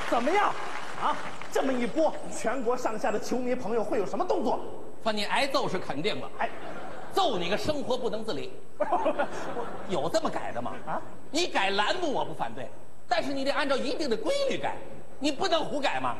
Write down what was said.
怎么样？啊，这么一播，全国上下的球迷朋友会有什么动作？ 反正你挨揍是肯定的。 哎， 揍你个生活不能自理。有这么改的吗？ 啊， 你改栏目我不反对，但是你得按照一定的规律改，你不能胡改嘛。